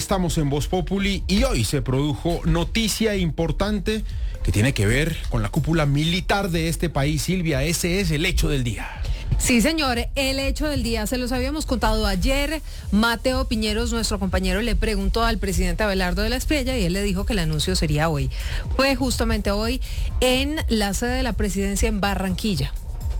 estamos en Voz Populi y hoy se produjo noticia importante que tiene que ver con la cúpula militar de este país. Silvia, ese es el hecho del día. Sí, señor, el hecho del día se los habíamos contado ayer. Mateo Piñeros, nuestro compañero, le preguntó al presidente Abelardo de la Espriella y él le dijo que el anuncio sería hoy. Fue justamente hoy en la sede de la presidencia en Barranquilla,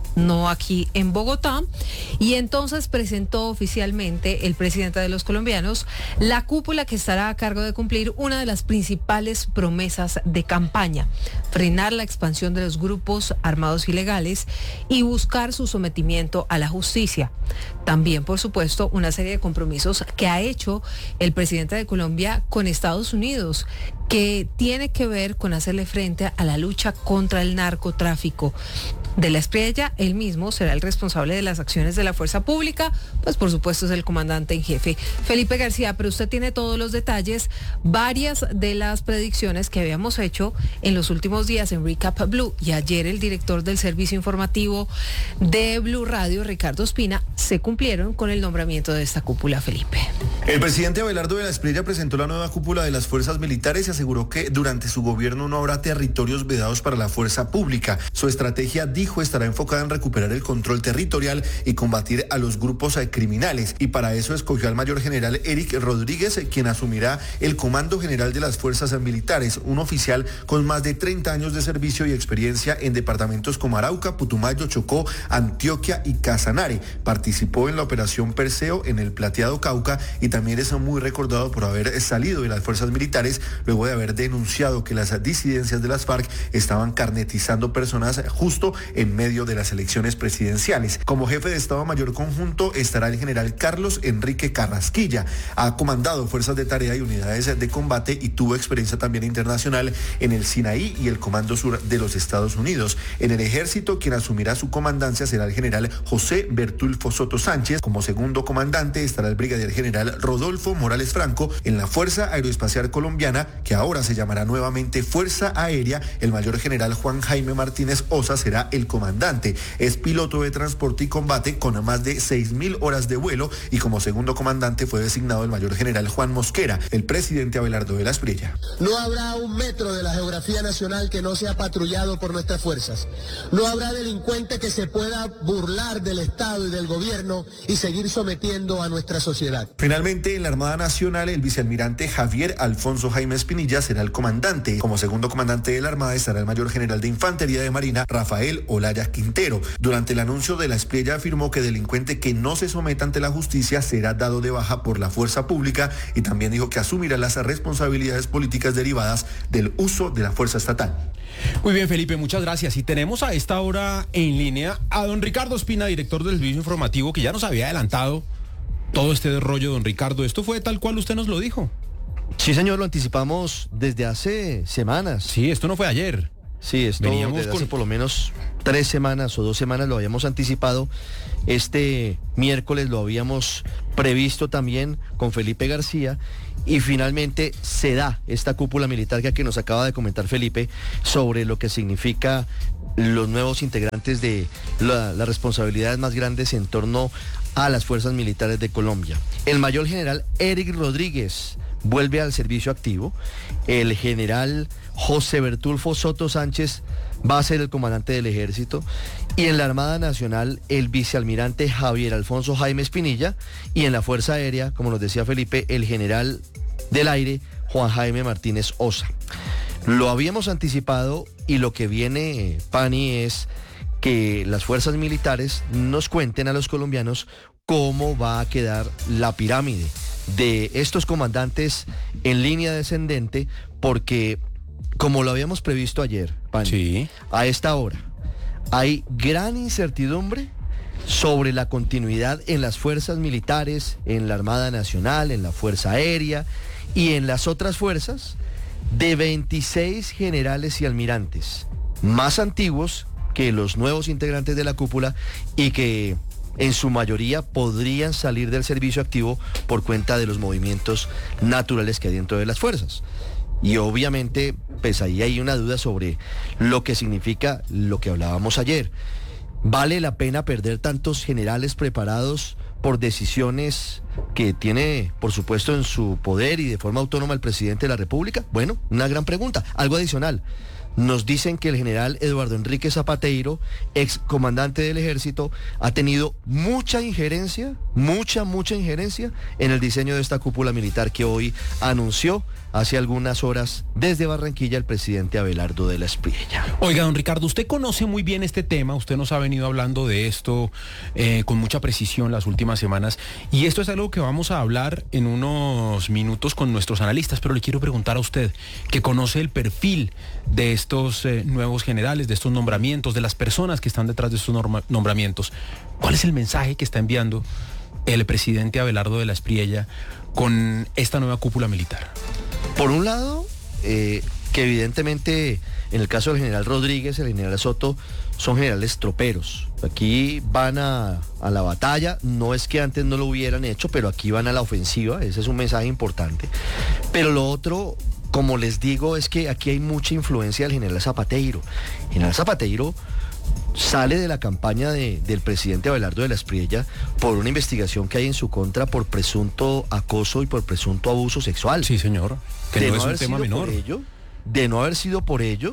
no aquí en Bogotá, y entonces presentó oficialmente el presidente de los colombianos la cúpula que estará a cargo de cumplir una de las principales promesas de campaña: frenar la expansión de los grupos armados ilegales y buscar su sometimiento a la justicia. También, por supuesto, una serie de compromisos que ha hecho el presidente de Colombia con Estados Unidos, que tiene que ver con hacerle frente a la lucha contra el narcotráfico. De la Espriella, él mismo será el responsable de las acciones de la fuerza pública, pues por supuesto es el comandante en jefe. Felipe García, pero usted tiene todos los detalles, varias de las predicciones que habíamos hecho en los últimos días en Recap Blue, y ayer el director del servicio informativo de Blue Radio, Ricardo Ospina, se cumplieron con el nombramiento de esta cúpula, Felipe. El presidente Abelardo de la Espriella presentó la nueva cúpula de las fuerzas militares y aseguró que durante su gobierno no habrá territorios vedados para la fuerza pública. Su estrategia, dijo, estará enfocada en recuperar el control territorial y combatir a los grupos criminales. Y para eso escogió al mayor general Eric Rodríguez, quien asumirá el comando general de las fuerzas militares, un oficial con más de 30 años de servicio y experiencia en departamentos como Arauca, Putumayo, Chocó, Antioquia y Casanare. Participó en la operación Perseo en el Plateado Cauca y también es muy recordado por haber salido de las fuerzas militares luego de haber denunciado que las disidencias de las FARC estaban carnetizando personas justo en medio de las elecciones presidenciales. Como jefe de Estado Mayor Conjunto estará el general Carlos Enrique Carrasquilla. Ha comandado fuerzas de tarea y unidades de combate y tuvo experiencia también internacional en el Sinaí y el Comando Sur de los Estados Unidos. En el ejército, quien asumirá su comandancia será el general José Bertulfo Soto Sánchez. Como segundo comandante estará el brigadier general Rodolfo Morales Franco. En la Fuerza Aeroespacial Colombiana, que ahora se llamará nuevamente Fuerza Aérea, el mayor general Juan Jaime Martínez Osa será el comandante. Es piloto de transporte y combate con más de 6.000 horas de vuelo y como segundo comandante fue designado el mayor general Juan Mosquera. El presidente Abelardo de la Espriella: no habrá un metro de la geografía nacional que no sea patrullado por nuestras fuerzas. No habrá delincuente que se pueda burlar del Estado y del gobierno y seguir sometiendo a nuestra sociedad. Finalmente, en la Armada Nacional, el vicealmirante Javier Alfonso Jaime Espinilla será el comandante. Como segundo comandante de la Armada estará el mayor general de Infantería de Marina Rafael Olaya Quintero. Durante el anuncio de la Espriella afirmó que delincuente que no se someta ante la justicia será dado de baja por la fuerza pública y también dijo que asumirá las responsabilidades políticas derivadas del uso de la fuerza estatal. Muy bien, Felipe, muchas gracias. Y tenemos a esta hora en línea a don Ricardo Ospina, director del servicio informativo, que ya nos había adelantado todo este rollo. Don Ricardo, ¿esto fue tal cual usted nos lo dijo? Sí, señor, lo anticipamos desde hace semanas. Sí, esto no fue ayer. Sí, esto desde hace por lo menos 3 semanas o 2 semanas lo habíamos anticipado. Este miércoles lo habíamos previsto también con Felipe García y finalmente se da esta cúpula militar que nos acaba de comentar Felipe sobre lo que significa los nuevos integrantes de las responsabilidades más grandes en torno a las fuerzas militares de Colombia. El mayor general Eric Rodríguez vuelve al servicio activo. El general José Bertulfo Soto Sánchez va a ser el comandante del ejército. Y en la Armada Nacional, el vicealmirante Javier Alfonso Jaime Espinilla. Y en la Fuerza Aérea, como nos decía Felipe, el general del aire Juan Jaime Martínez Osa. Lo habíamos anticipado y lo que viene, Pani, es que las fuerzas militares nos cuenten a los colombianos cómo va a quedar la pirámide de estos comandantes en línea descendente, porque como lo habíamos previsto ayer, Pani, sí, a esta hora hay gran incertidumbre sobre la continuidad en las fuerzas militares, en la Armada Nacional, en la Fuerza Aérea y en las otras fuerzas, de 26 generales y almirantes más antiguos que los nuevos integrantes de la cúpula y que en su mayoría podrían salir del servicio activo por cuenta de los movimientos naturales que hay dentro de las fuerzas. Y obviamente, pues ahí hay una duda sobre lo que significa lo que hablábamos ayer. ¿Vale la pena perder tantos generales preparados por decisiones que tiene, por supuesto, en su poder y de forma autónoma el presidente de la República? Bueno, una gran pregunta. Algo adicional. Nos dicen que el general Eduardo Enrique Zapateiro, ex comandante del ejército, ha tenido mucha injerencia en el diseño de esta cúpula militar que hoy anunció hace algunas horas desde Barranquilla el presidente Abelardo de la Espriella. Oiga, don Ricardo, usted conoce muy bien este tema, usted nos ha venido hablando de esto con mucha precisión las últimas semanas, y esto es algo que vamos a hablar en unos minutos con nuestros analistas, pero le quiero preguntar a usted, que conoce el perfil de estos nuevos generales, de estos nombramientos, de las personas que están detrás de estos nombramientos, ¿cuál es el mensaje que está enviando el presidente Abelardo de la Espriella con esta nueva cúpula militar? Por un lado, que evidentemente en el caso del general Rodríguez, el general Soto, son generales troperos. Aquí van a la batalla, no es que antes no lo hubieran hecho, pero aquí van a la ofensiva, ese es un mensaje importante. Pero lo otro, como les digo, es que aquí hay mucha influencia del general Zapateiro. El general Zapateiro sale de la campaña del presidente Abelardo de la Espriella por una investigación que hay en su contra por presunto acoso y por presunto abuso sexual. Sí, señor, que no es un tema menor. De no haber sido por ello,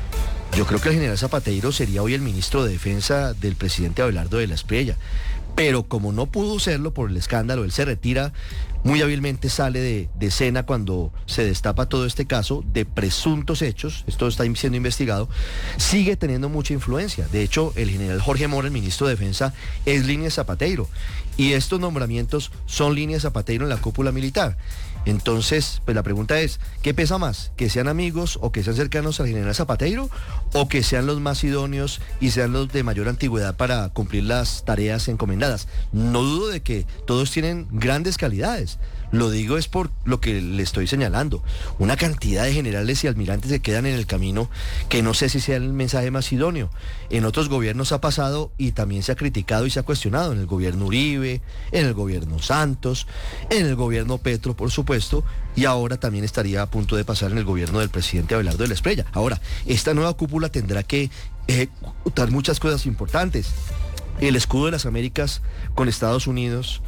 yo creo que el general Zapateiro sería hoy el ministro de Defensa del presidente Abelardo de la Espriella. Pero como no pudo serlo por el escándalo, él se retira, muy hábilmente sale de escena cuando se destapa todo este caso de presuntos hechos, esto está siendo investigado, sigue teniendo mucha influencia. De hecho, el general Jorge Mora, el ministro de Defensa, es línea Zapateiro, y estos nombramientos son línea Zapateiro en la cúpula militar. Entonces, pues la pregunta es, ¿qué pesa más? ¿Que sean amigos o que sean cercanos al general Zapateiro? ¿O que sean los más idóneos y sean los de mayor antigüedad para cumplir las tareas encomendadas? No dudo de que todos tienen grandes calidades. Lo digo es por lo que le estoy señalando. Una cantidad de generales y almirantes se quedan en el camino que no sé si sea el mensaje más idóneo. En otros gobiernos ha pasado y también se ha criticado y se ha cuestionado. En el gobierno Uribe, en el gobierno Santos, en el gobierno Petro, por supuesto, y ahora también estaría a punto de pasar en el gobierno del presidente Abelardo de la Espriella. Ahora, esta nueva cúpula tendrá que ejecutar muchas cosas importantes. El escudo de las Américas con Estados Unidos,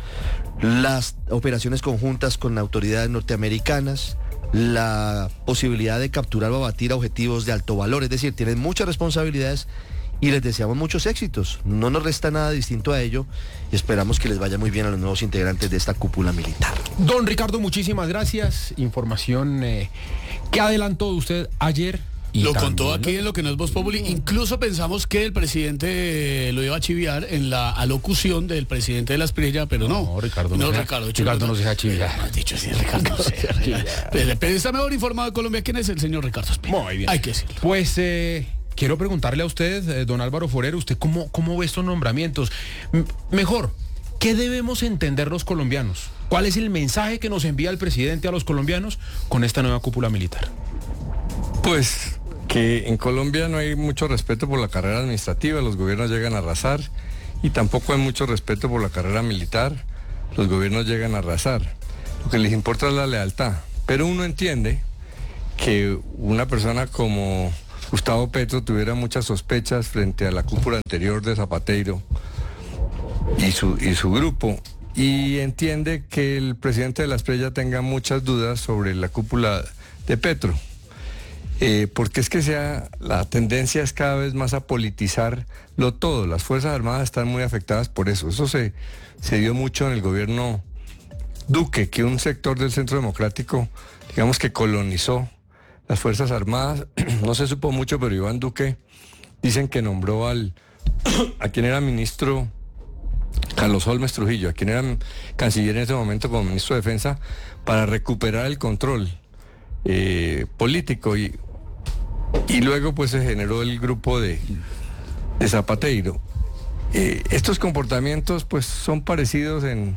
las operaciones conjuntas con autoridades norteamericanas, la posibilidad de capturar o abatir objetivos de alto valor, es decir, tienen muchas responsabilidades y les deseamos muchos éxitos. No nos resta nada distinto a ello y esperamos que les vaya muy bien a los nuevos integrantes de esta cúpula militar. Don Ricardo, muchísimas gracias. Información que adelantó usted ayer. Lo contó aquí en lo que no es Voz Populi. Incluso pensamos que el presidente lo iba a chiviar en la alocución del presidente de la Espriella, pero no. No, Ricardo no se deja chiviar. No has dicho así, Ricardo. El periodista mejor informado de Colombia, ¿quién es? El señor Ricardo Ospina. Muy bien. Hay que decirlo. Pues quiero preguntarle a usted, don Álvaro Forero, ¿usted cómo ve estos nombramientos? Mejor, ¿qué debemos entender los colombianos? ¿Cuál es el mensaje que nos envía el presidente a los colombianos con esta nueva cúpula militar? Pues que en Colombia no hay mucho respeto por la carrera administrativa, los gobiernos llegan a arrasar, y tampoco hay mucho respeto por la carrera militar, los gobiernos llegan a arrasar. Lo que les importa es la lealtad, pero uno entiende que una persona como Gustavo Petro tuviera muchas sospechas frente a la cúpula anterior de Zapateiro y su grupo, y entiende que el presidente de la Espriella tenga muchas dudas sobre la cúpula de Petro. Porque es que la tendencia es cada vez más a politizarlo todo. Las Fuerzas Armadas están muy afectadas por eso. Eso se dio mucho en el gobierno Duque, que un sector del Centro Democrático, digamos que colonizó las Fuerzas Armadas. No se supo mucho, pero Iván Duque dicen que nombró a quien era ministro, Carlos Holmes Trujillo, a quien era canciller en ese momento como ministro de Defensa, para recuperar el control político, y luego pues se generó el grupo de Zapateiro. Estos comportamientos pues son parecidos en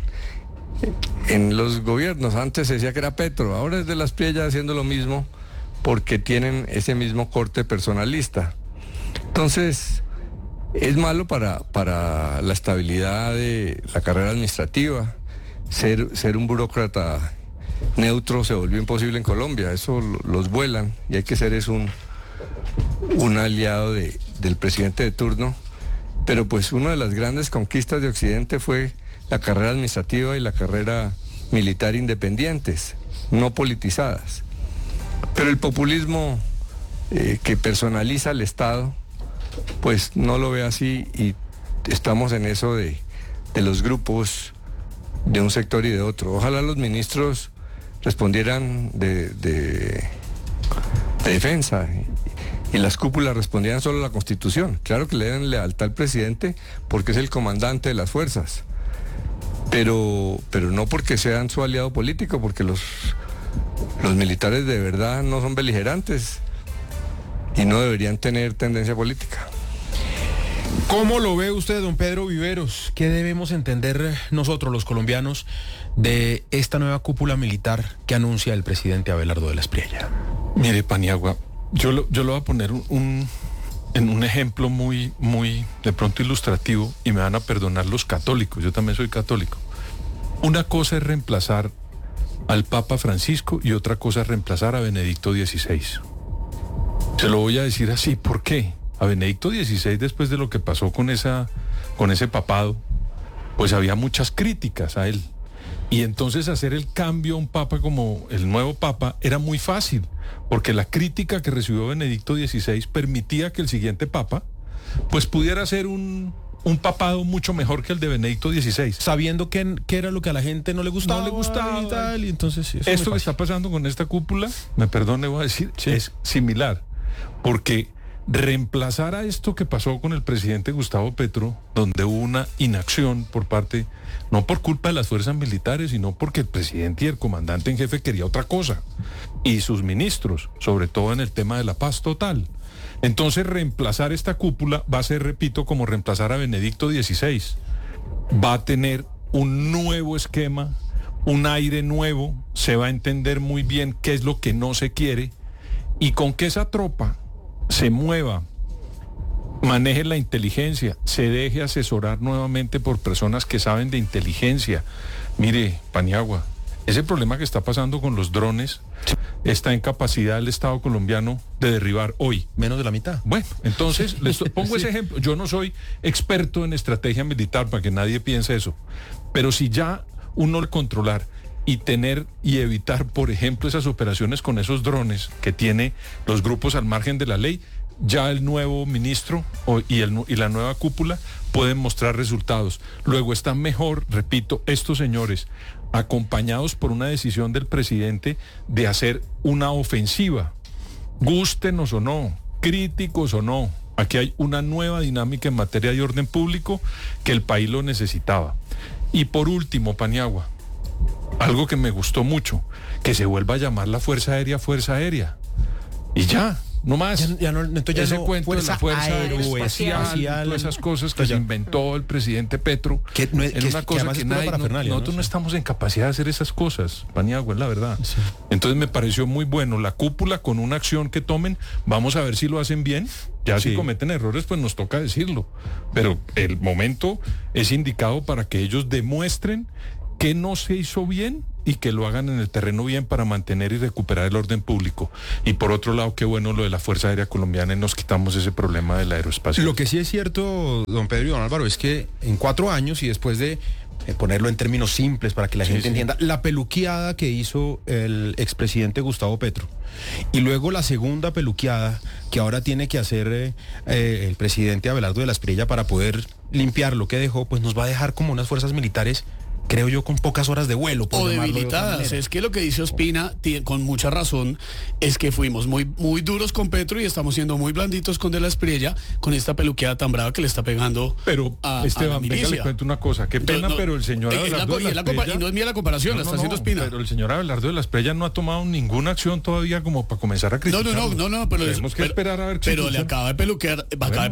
los gobiernos. Antes se decía que era Petro, ahora es de la Espriella haciendo lo mismo porque tienen ese mismo corte personalista. Entonces es malo para la estabilidad de la carrera administrativa. Ser un burócrata neutro se volvió imposible en Colombia, eso los vuelan, y hay que ser un aliado del presidente de turno. Pero pues una de las grandes conquistas de Occidente fue la carrera administrativa y la carrera militar independientes, no politizadas. Pero el populismo que personaliza al Estado, pues no lo ve así, y estamos en eso de los grupos de un sector y de otro. Ojalá los ministros respondieran de defensa y las cúpulas respondieran solo a la Constitución. Claro que le den lealtad al presidente porque es el comandante de las fuerzas, pero no porque sean su aliado político, porque los militares de verdad no son beligerantes y no deberían tener tendencia política. ¿Cómo lo ve usted, don Pedro Viveros? ¿Qué debemos entender nosotros, los colombianos, de esta nueva cúpula militar que anuncia el presidente Abelardo de la Espriella? Mire, Paniagua, yo lo voy a poner en un ejemplo muy, muy de pronto ilustrativo, y me van a perdonar los católicos, yo también soy católico. Una cosa es reemplazar al Papa Francisco y otra cosa es reemplazar a Benedicto XVI. Se lo voy a decir así, ¿por qué? A Benedicto XVI, después de lo que pasó con ese papado, pues había muchas críticas a él. Y entonces hacer el cambio a un papa como el nuevo papa era muy fácil, porque la crítica que recibió Benedicto XVI permitía que el siguiente papa pues pudiera ser un papado mucho mejor que el de Benedicto XVI. Sabiendo que era lo que a la gente no le gustaba y tal, y entonces sí, esto que está pasando con esta cúpula, me perdone, voy a decir, sí, es similar, porque reemplazar a esto que pasó con el presidente Gustavo Petro, donde hubo una inacción por parte, no por culpa de las fuerzas militares, sino porque el presidente y el comandante en jefe quería otra cosa, y sus ministros, sobre todo en el tema de la paz total. Entonces reemplazar esta cúpula va a ser, repito, como reemplazar a Benedicto XVI. Va a tener un nuevo esquema, un aire nuevo, se va a entender muy bien qué es lo que no se quiere, y con que esa tropa se mueva, maneje la inteligencia, se deje asesorar nuevamente por personas que saben de inteligencia. Mire, Paniagua, ese problema que está pasando con los drones está en capacidad del Estado colombiano de derribar hoy. Menos de la mitad. Bueno, entonces les pongo ese ejemplo. Yo no soy experto en estrategia militar, para que nadie piense eso, pero si ya uno le controlar y tener y evitar, por ejemplo, esas operaciones con esos drones que tiene los grupos al margen de la ley, ya el nuevo ministro y la nueva cúpula pueden mostrar resultados. Luego está mejor, repito, estos señores, acompañados por una decisión del presidente de hacer una ofensiva, gústenos o no, críticos o no. Aquí hay una nueva dinámica en materia de orden público que el país lo necesitaba. Y por último, Paniagua, algo que me gustó mucho, que se vuelva a llamar la Fuerza Aérea. Y ya, no más. Entonces ese cuento de la Fuerza Aeroespacial, todas esas cosas que se inventó el presidente Petro, que no es, en una cosa que nosotros no estamos en capacidad de hacer esas cosas, Paniagua, es la verdad. Sí. Entonces me pareció muy bueno la cúpula con una acción que tomen. Vamos a ver si lo hacen bien. Ya si cometen errores, pues nos toca decirlo. Pero el momento es indicado para que ellos demuestren que no se hizo bien y que lo hagan en el terreno bien para mantener y recuperar el orden público. Y por otro lado, qué bueno lo de la Fuerza Aérea Colombiana, y nos quitamos ese problema del aeroespacio. Lo que sí es cierto, don Pedro y don Álvaro, es que en 4 años, y después de ponerlo en términos simples para que la gente entienda, la peluqueada que hizo el expresidente Gustavo Petro, y luego la segunda peluqueada que ahora tiene que hacer el presidente Abelardo de la Espriella para poder limpiar lo que dejó, pues nos va a dejar como unas fuerzas militares, creo yo, con pocas horas de vuelo. O debilitadas. Es que lo que dice Ospina, con mucha razón, es que fuimos muy, muy duros con Petro y estamos siendo muy blanditos con De la Espriella, con esta peluqueada tan brava que le está pegando a Esteban, la milicia. Venga, le cuento una cosa. Qué pena, pero el señor Abelardo de la Espriella... Y no es mía la comparación, la está haciendo Ospina. Pero el señor Abelardo de la Espriella no ha tomado ninguna acción todavía como para comenzar a criticar. No, pero... Tenemos que esperar a ver qué Pero le acaba de peluquear,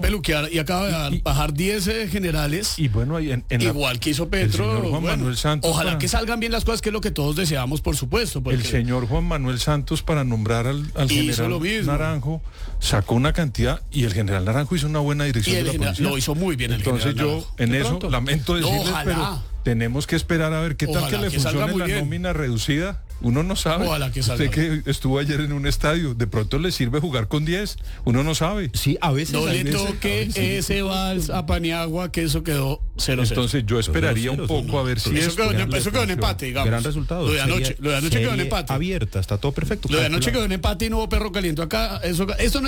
y acaba de bajar 10 generales. Y bueno, igual que hizo Petro. El señor Juan Manuel Santos... Ojalá que salgan bien las cosas, que es lo que todos deseamos, por supuesto. El señor Juan Manuel Santos, para nombrar al general Naranjo, sacó una cantidad, y el general Naranjo hizo una buena dirección de la policía. Lo hizo muy bien. Entonces yo en eso lamento decirles, pero tenemos que esperar a ver qué tal que le funcione la nómina reducida Uno no sabe. Ojalá que salga. Usted que estuvo ayer en un estadio, de pronto le sirve jugar con 10. Uno no sabe. Sí, a veces. No le toque ese vals a Paniagua, que eso quedó 0-0. Entonces yo esperaría un poco a ver si eso quedó en empate, digamos. Gran resultado. Lo de anoche quedó en empate. Abierta, está todo perfecto. Lo de anoche quedó en empate y no hubo perro caliente acá. Eso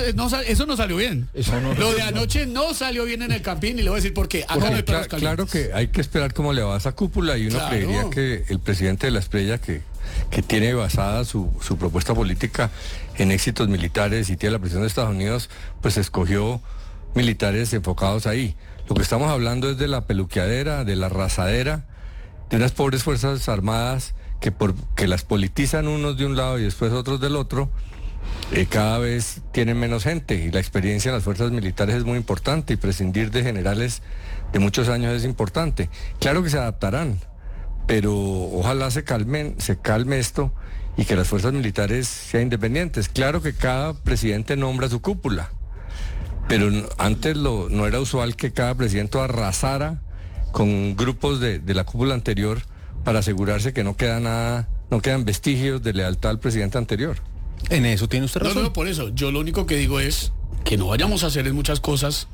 no salió bien. Lo de anoche no salió bien en el Campín y le voy a decir por qué. Acá no hay perros calientes. Claro que hay que esperar cómo le va a esa cúpula y uno creería que el presidente de la Espriella, que tiene basada su propuesta política en éxitos militares y tiene la presión de Estados Unidos, pues escogió militares enfocados ahí. Lo que estamos hablando es de la peluqueadera, de la arrasadera, de unas pobres fuerzas armadas que las politizan unos de un lado y después otros del otro. Cada vez tienen menos gente y la experiencia en las fuerzas militares es muy importante y prescindir de generales de muchos años es importante. Claro que se adaptarán, pero ojalá se calme esto y que las fuerzas militares sean independientes. Claro que cada presidente nombra su cúpula, pero antes no era usual que cada presidente arrasara con grupos de la cúpula anterior para asegurarse que no queda nada, no quedan vestigios de lealtad al presidente anterior. En eso tiene usted razón. No, por eso. Yo lo único que digo es que no vayamos a hacer en muchas cosas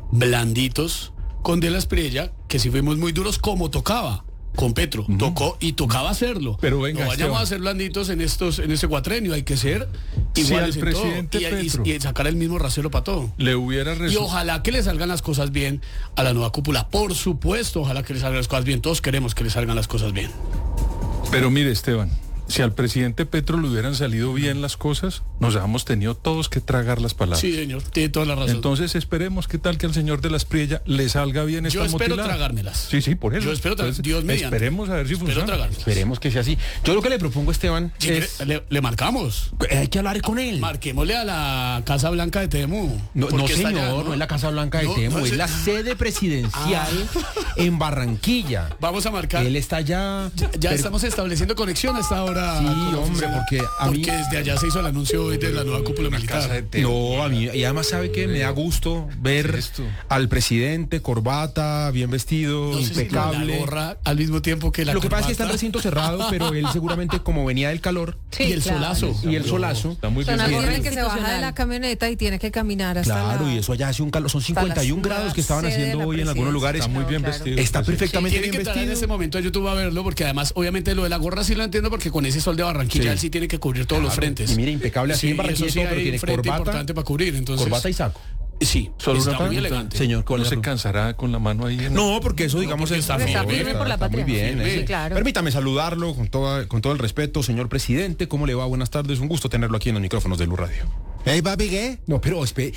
blanditos con De la Espriella, que si fuimos muy duros como tocaba con Petro. Tocó y tocaba hacerlo. Pero venga, no vayamos a ser blanditos en este cuatrenio, hay que ser iguales al presidente en todo Petro y sacar el mismo rasero para todo. le hubiera Y ojalá que le salgan las cosas bien a la nueva cúpula. Por supuesto, ojalá que le salgan las cosas bien. Todos queremos que le salgan las cosas bien. Pero mire, Esteban, si al presidente Petro le hubieran salido bien las cosas, nos habíamos tenido todos que tragar las palabras. Sí, señor, tiene toda la razón. Entonces esperemos que tal que al señor de la Espriella le salga bien esta motilada. Yo espero tragármelas. Sí, por eso. Yo espero Dios mediante. Esperemos a ver si funciona. Tragármelas. Esperemos que sea así. Yo lo que le propongo, Esteban, es... Le marcamos. Hay que hablar con él. Marquémosle a la Casa Blanca de Temu. No, señor, no es la Casa Blanca de Temu, es la sede presidencial en Barranquilla. Vamos a marcar. Él está allá. Ya estamos estableciendo conexión hasta ahora. Sí, hombre, porque desde allá se hizo el anuncio hoy de la nueva cúpula militar. No, a mí, y además sabe que me da gusto ver al presidente, corbata, bien vestido, impecable. La gorra al mismo tiempo que la Lo que pasa es que corbata. está en recinto cerrado, pero él seguramente, como venía del calor, Sí, y el solazo. y el solazo. Está muy bien. Tiene que se baja de la camioneta y tiene que caminar hasta Claro, y eso allá hace un calor, son 51 grados que estaban haciendo hoy en algunos lugares. Está muy bien vestido. Está perfectamente Tiene bien que entrar en vestido. ese momento a YouTube a verlo, porque además, obviamente, lo de la gorra sí lo entiendo, porque con ese sol de Barranquilla Sí. él sí tiene que cubrir todos los frentes. Y mire, impecable así en Barranquilla, eso sí pero hay tiene frente corbata, importante para cubrir, entonces. corbata y saco. Sí, Solo está una muy pregunta. elegante. Señor, ¿No se cansará con la mano ahí? No, porque eso, digamos, porque está está firme por la está muy patria. bien. Firme. Sí, claro. Permítame saludarlo con todo el respeto, señor presidente. ¿Cómo le va? Buenas tardes. Un gusto tenerlo aquí en los micrófonos de Blue Radio. Hey, papi, ¿qué? No, pero, Papi,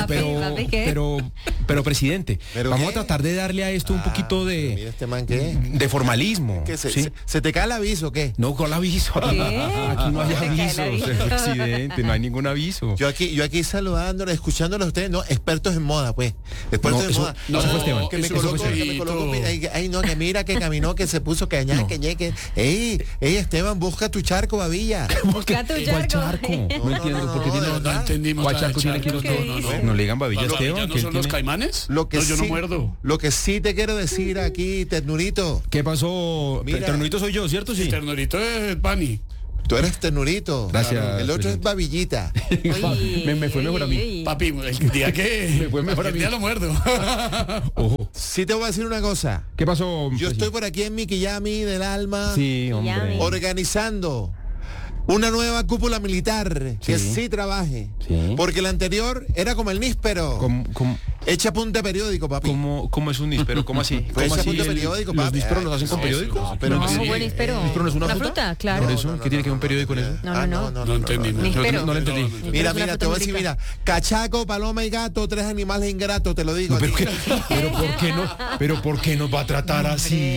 ¿qué? presidente, ¿Pero vamos qué? a tratar de darle a esto un poquito Mira de este man, ¿qué? formalismo. ¿Qué ¿sí? se te cae el aviso, qué? No, con aviso. Aquí no hay Se cae el aviso, aviso. señor presidente, no hay ningún aviso. Yo aquí saludándolo, escuchándolo a ustedes, no, expertos en moda, pues. Expertos No, en eso- moda. no, eso fue Esteban. Que me Eso fue colocó, que me Esteban. colocó, ay, no, que mira, que caminó, que se puso, que añade, No. que llegue. Ey, Esteban, busca tu charco, babilla. Busca tu ¿Cuál charco. charco? No entiendo por qué de tiene... verdad. No entendimos. ¿Cuál nada de charco tiene que ir? charco. No le digan babilla, Pablo, Esteban. ¿no que él son los tiene- caimanes? Lo que yo no sí- muerdo. Lo que sí te quiero decir aquí, ternurito. ¿Qué pasó? Mira. Ternurito soy yo, ¿cierto? Sí. Ternurito es Pani. Tú eres ternurito. Gracias, El otro es presidente. babillita. me fue mejor a mí. Papi, el día que Me fue mejor a el mí. día lo muerdo. Ojo. Sí te voy a decir una cosa. ¿Qué pasó? Yo estoy por aquí en mi Quillami del alma. Sí, hombre. Organizando una nueva cúpula militar que sí trabaje. Sí. Porque la anterior era como el níspero. ¿Cómo Echa punta periódico, papi. es un níspero? ¿Cómo así? Pues ¿Cómo ese así punto periódico, ¿Los papi. nísperos los hacen con No, periódico? no, Pero No, ¿qué- buen níspero. ¿Níspero no es una fruta? claro. Por eso, ¿qué tiene que ver un periódico con eso? No. No entendimos. Níspero. No lo entendí. Mira, Pero es una te voy a decir, fruta mira, cachaco, paloma y gato, 3 animales ingratos, te lo digo. No, a ti. pero ¿por qué no? ¿Pero por qué nos va a tratar así?